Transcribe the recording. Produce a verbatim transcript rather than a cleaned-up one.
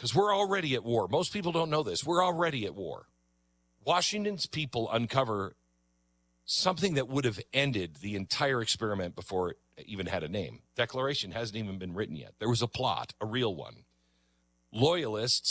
because we're already at war. Most people don't know this. We're already at war. Washington's people uncover something that would have ended the entire experiment before it even had a name. Declaration hasn't even been written yet. There was a plot, a real one. Loyalists